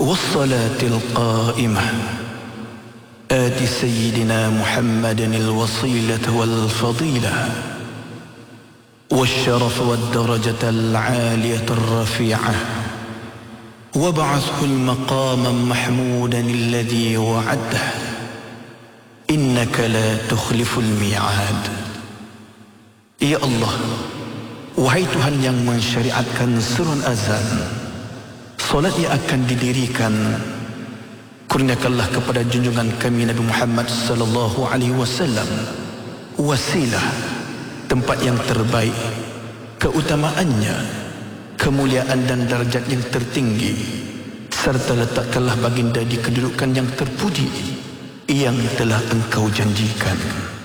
والصلاة القائمة آت سيدنا محمد الوصيلة والفضيلة والشرف والدرجة العالية الرفيعة وابعثه المقام محمودا الذي وعده إنك لا تخلف الميعاد. Ya Allah, wahai Tuhan yang mensyariatkan serun azan, solat yang akan didirikan, kurniakanlah kepada junjungan kami Nabi Muhammad sallallahu alaihi wasallam wasilah, tempat yang terbaik, keutamaannya, kemuliaan dan darjat yang tertinggi, serta letakkanlah baginda di kedudukan yang terpuji yang telah engkau janjikan.